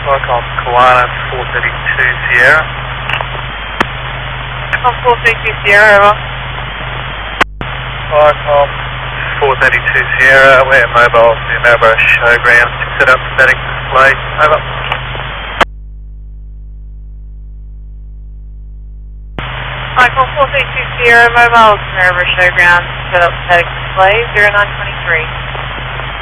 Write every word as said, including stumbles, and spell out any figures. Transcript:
Icon Kiwana four thirty-two Sierra. Icon four thirty-two Sierra, over. Icon four thirty-two Sierra, we're mobile to Maryborough Showground to set up static display, over. Icon four thirty-two Sierra, mobile to Maryborough Showground, set up static display, zero nine twenty-three.